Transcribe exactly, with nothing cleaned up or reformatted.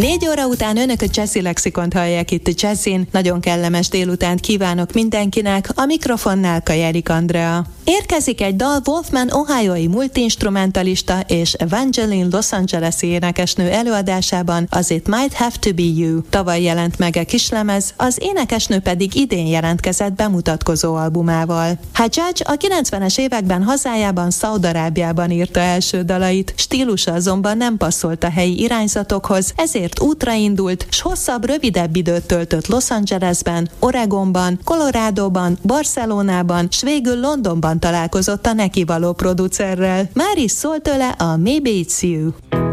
Négy óra után önök a Jazzy Lexikont hallják itt a Jazzin. Nagyon kellemes délutánt kívánok mindenkinek, a mikrofonnál Kajerik Andrea. Érkezik egy dal Wolfman ohiói multiinstrumentalista és Evangeline Los Angeles-i énekesnő előadásában, az It Might Have to Be You. Tavaly jelent meg a kislemez, az énekesnő pedig idén jelentkezett bemutatkozó albumával. Hajjaj a kilencvenes években hazájában, Szaúd-Arábiában írta első dalait, stílusa azonban nem passzolt a helyi irányzatokhoz, ezért útra indult, s hosszabb, rövidebb időt töltött Los Angelesben, Oregonban, Colorádóban, Barcelonában, s végül Londonban találkozott a neki való producerrel. Már is szólt tőle a Maybe It's You.